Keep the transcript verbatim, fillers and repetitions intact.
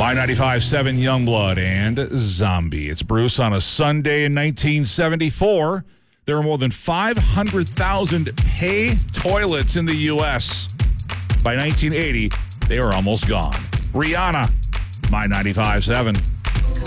My ninety-five point seven Youngblood and Zombie. It's Bruce on a Sunday in nineteen seventy-four. There were more than five hundred thousand pay toilets in the U S By nineteen eighty, they were almost gone. Rihanna, My ninety-five point seven.